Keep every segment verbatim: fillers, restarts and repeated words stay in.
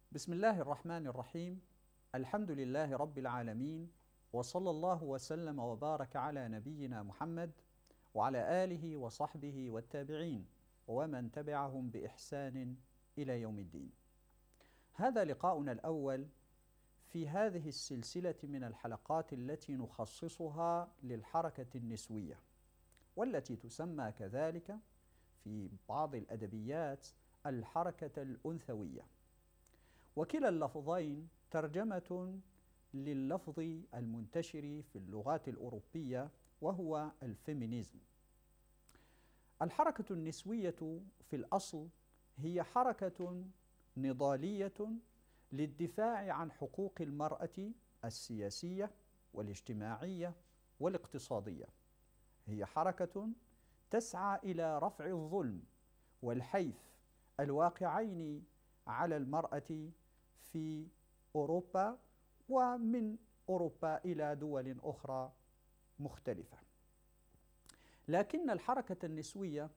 بسم الله الرحمن الرحيم. الحمد لله رب العالمين، وصلى الله وسلم وبارك على نبينا محمد وعلى آله وصحبه والتابعين ومن تبعهم بإحسان إلى يوم الدين. هذا لقاؤنا الأول في هذه السلسلة من الحلقات التي نخصصها للحركة النسوية، والتي تسمى كذلك في بعض الأدبيات الحركة الأنثوية. وكلا اللفظين ترجمة لللفظ المنتشر في اللغات الأوروبية، وهو الفيمينيزم. الحركة النسوية في الأصل هي حركة نضالية للدفاع عن حقوق المرأة السياسية والاجتماعية والاقتصادية. هي حركة تسعى إلى رفع الظلم والحيف الواقعين على المرأة في أوروبا، ومن أوروبا إلى دول أخرى مختلفة. لكن الحركة النسوية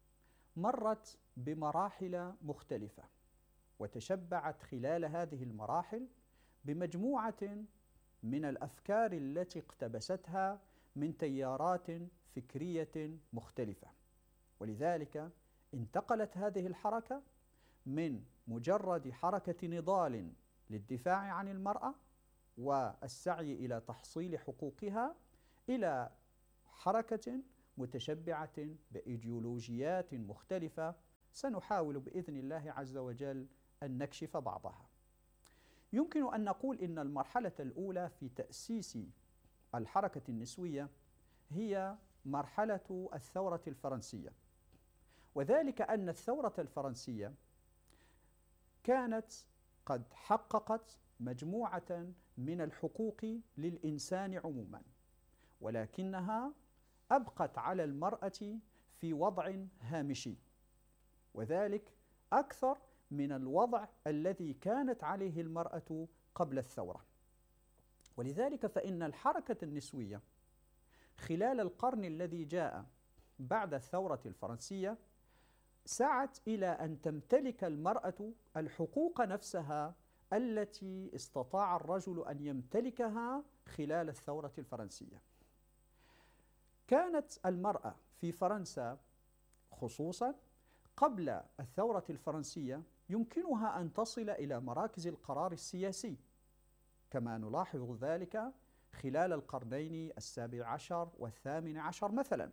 مرت بمراحل مختلفة، وتشبعت خلال هذه المراحل بمجموعة من الأفكار التي اقتبستها من تيارات فكرية مختلفة. ولذلك انتقلت هذه الحركة من مجرد حركة نضال للدفاع عن المرأة والسعي إلى تحصيل حقوقها إلى حركة متشبعة بإيديولوجيات مختلفة سنحاول بإذن الله عز وجل أن نكشف بعضها. يمكن أن نقول إن المرحلة الأولى في تأسيس الحركة النسوية هي مرحلة الثورة الفرنسية، وذلك أن الثورة الفرنسية كانت قد حققت مجموعة من الحقوق للإنسان عموما، ولكنها أبقت على المرأة في وضع هامشي، وذلك أكثر من الوضع الذي كانت عليه المرأة قبل الثورة. ولذلك فإن الحركة النسوية خلال القرن الذي جاء بعد الثورة الفرنسية سعت إلى أن تمتلك المرأة الحقوق نفسها التي استطاع الرجل أن يمتلكها خلال الثورة الفرنسية. كانت المرأة في فرنسا خصوصا قبل الثورة الفرنسية يمكنها أن تصل إلى مراكز القرار السياسي، كما نلاحظ ذلك خلال القرنين السابع عشر والثامن عشر مثلا.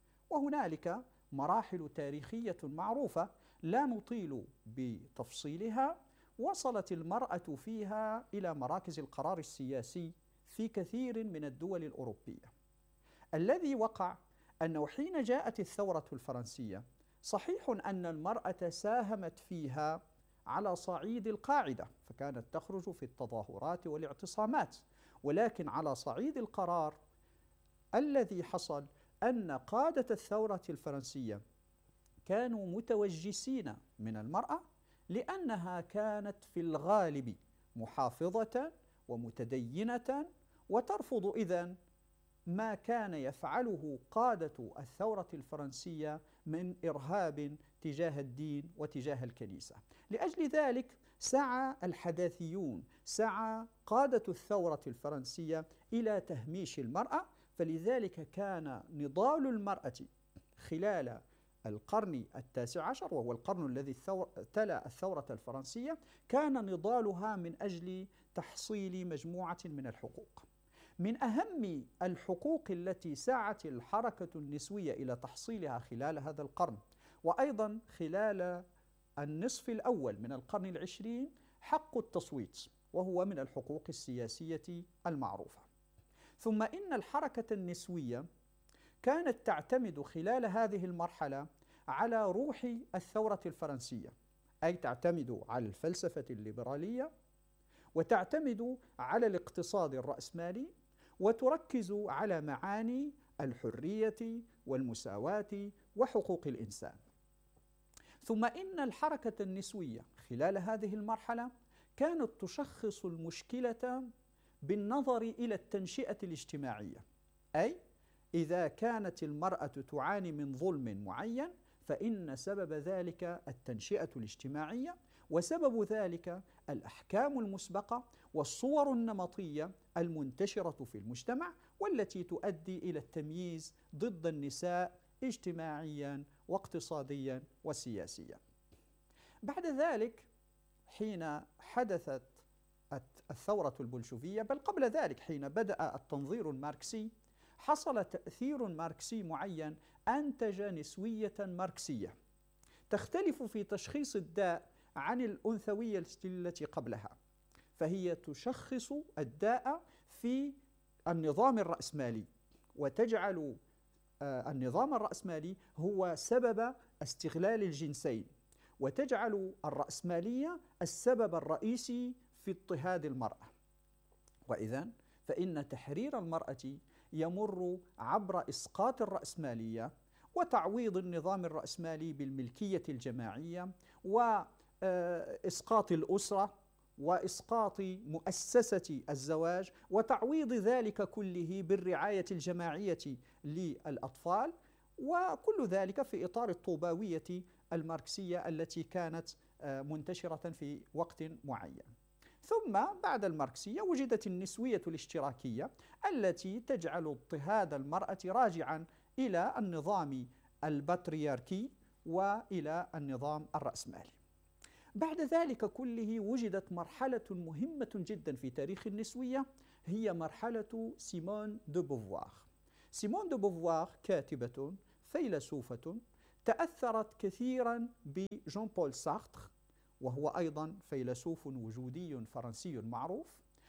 وهنالك مراحل تاريخية معروفة لا نطيل بتفصيلها وصلت المرأة فيها إلى مراكز القرار السياسي في كثير من الدول الأوروبية. الذي وقع أنه حين جاءت الثورة الفرنسية صحيح أن المرأة ساهمت فيها على صعيد القاعدة، فكانت تخرج في التظاهرات والاعتصامات، ولكن على صعيد القرار الذي حصل أن قادة الثورة الفرنسية كانوا متوجسين من المرأة، لأنها كانت في الغالب محافظة ومتدينة وترفض إذن ما كان يفعله قادة الثورة الفرنسية من إرهاب تجاه الدين وتجاه الكنيسة. لأجل ذلك سعى الحداثيون، سعى قادة الثورة الفرنسية إلى تهميش المرأة. فلذلك كان نضال المرأة خلال القرن التاسع عشر، وهو القرن الذي تلا الثورة الفرنسية، كان نضالها من أجل تحصيل مجموعة من الحقوق. من أهم الحقوق التي سعت الحركة النسوية إلى تحصيلها خلال هذا القرن، وأيضا خلال النصف الأول من القرن العشرين، حق التصويت، وهو من الحقوق السياسية المعروفة. ثم إن الحركة النسوية كانت تعتمد خلال هذه المرحلة على روح الثورة الفرنسية، أي تعتمد على الفلسفة الليبرالية، وتعتمد على الاقتصاد الرأسمالي، وتركز على معاني الحرية والمساواة وحقوق الإنسان. ثم إن الحركة النسوية خلال هذه المرحلة كانت تشخص المشكلة بالنظر إلى التنشئة الاجتماعية، أي إذا كانت المرأة تعاني من ظلم معين فإن سبب ذلك التنشئة الاجتماعية، وسبب ذلك الأحكام المسبقة والصور النمطية المنتشرة في المجتمع، والتي تؤدي إلى التمييز ضد النساء اجتماعيا واقتصاديا وسياسيا. بعد ذلك حين حدثت الثورة البلشفية، بل قبل ذلك حين بدأ التنظير الماركسي، حصل تأثير ماركسي معين أنتج نسوية ماركسية تختلف في تشخيص الداء عن الأنثوية التي قبلها، فهي تشخص الداء في النظام الرأسمالي، وتجعل النظام الرأسمالي هو سبب استغلال الجنسين، وتجعل الرأسمالية السبب الرئيسي في اضطهاد المرأة. وإذن فإن تحرير المرأة يمر عبر إسقاط الرأسمالية وتعويض النظام الرأسمالي بالملكية الجماعية، وإسقاط الأسرة، وإسقاط مؤسسة الزواج، وتعويض ذلك كله بالرعاية الجماعية للأطفال، وكل ذلك في إطار الطوباوية الماركسية التي كانت منتشرة في وقت معين. ثم بعد الماركسية وجدت النسوية الاشتراكية التي تجعل اضطهاد المرأة راجعا إلى النظام الباترياركي وإلى النظام الرأسمالي. بعد ذلك كله وجدت مرحلة مهمة جدا في تاريخ النسوية، هي مرحلة سيمون دو بوفوار. سيمون دو بوفوار كاتبة فيلسوفة تأثرت كثيرا بجون بول سارتر، وهو أيضا فيلسوف وجودي فرنسي معروف،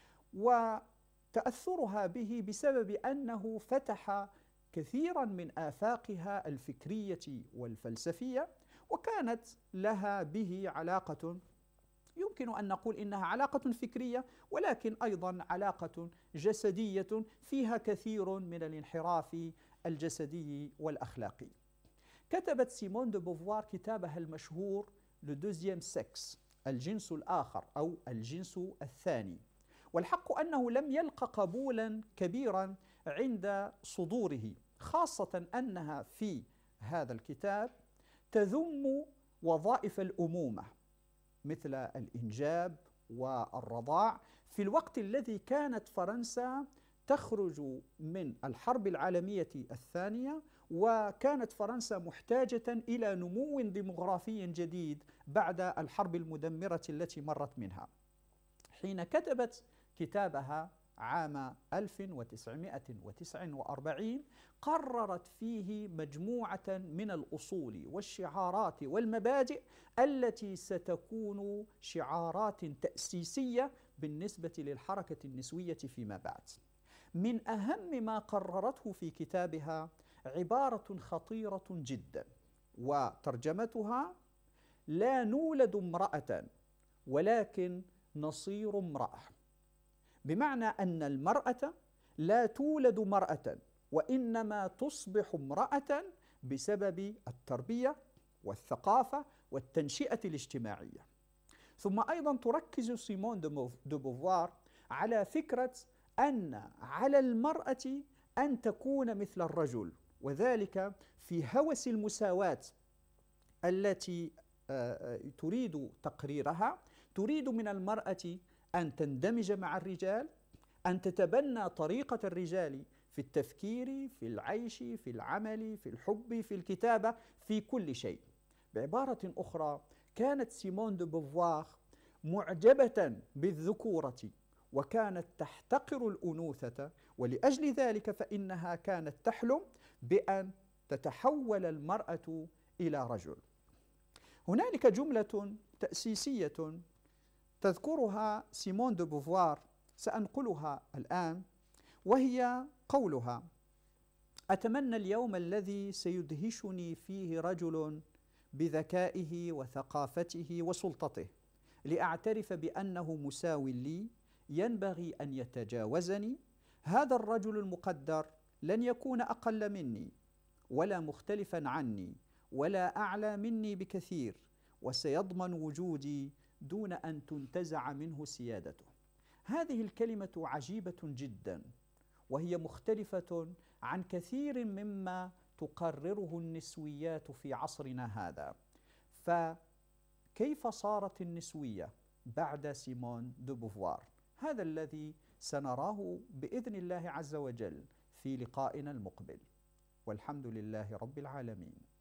وتأثرها به بسبب أنه فتح كثيرا من آفاقها الفكرية والفلسفية، وكانت لها به علاقة يمكن أن نقول إنها علاقة فكرية، ولكن أيضا علاقة جسدية فيها كثير من الانحراف الجسدي والأخلاقي. كتبت سيمون دو بوفوار كتابها المشهور لو دوزيام سكس، الجنس الآخر أو الجنس الثاني، والحق أنه لم يلق قبولا كبيرا عند صدوره، خاصة أنها في هذا الكتاب تذم وظائف الأمومة مثل الإنجاب والرضاع في الوقت الذي كانت فرنسا تخرج من الحرب العالمية الثانية، وكانت فرنسا محتاجة إلى نمو ديمغرافي جديد بعد الحرب المدمرة التي مرت منها. حين كتبت كتابها عام ألف وتسعمائة وتسعة وأربعين قررت فيه مجموعة من الأصول والشعارات والمبادئ التي ستكون شعارات تأسيسية بالنسبة للحركة النسوية فيما بعد. من أهم ما قررته في كتابها عبارة خطيرة جدا، وترجمتها: لا نولد امرأة ولكن نصير امرأة. بمعنى أن المرأة لا تولد مرأة، وإنما تصبح امرأة بسبب التربية والثقافة والتنشئة الاجتماعية. ثم أيضا تركز سيمون دو بوفوار على فكرة أن على المرأة أن تكون مثل الرجل، وذلك في هوس المساواة التي تريد تقريرها. تريد من المرأة أن تندمج مع الرجال، أن تتبنى طريقة الرجال في التفكير، في العيش، في العمل، في الحب، في الكتابة، في كل شيء. بعبارة أخرى، كانت سيمون دو بوفوار معجبة بالذكورة، وكانت تحتقر الأنوثة، ولأجل ذلك فإنها كانت تحلم بأن تتحول المرأة إلى رجل. هنالك جملة تأسيسية تذكرها سيمون دو بوفوار سأنقلها الآن، وهي قولها: أتمنى اليوم الذي سيدهشني فيه رجل بذكائه وثقافته وسلطته، لأعترف بأنه مساو لي، ينبغي أن يتجاوزني. هذا الرجل المقدر لن يكون أقل مني ولا مختلفا عني ولا أعلى مني بكثير، وسيضمن وجودي دون أن تنتزع منه سيادته. هذه الكلمة عجيبة جدا، وهي مختلفة عن كثير مما تقرره النسويات في عصرنا هذا. كيف صارت النسوية بعد سيمون دو بوفوار؟ هذا الذي سنراه بإذن الله عز وجل في لقائنا المقبل، والحمد لله رب العالمين.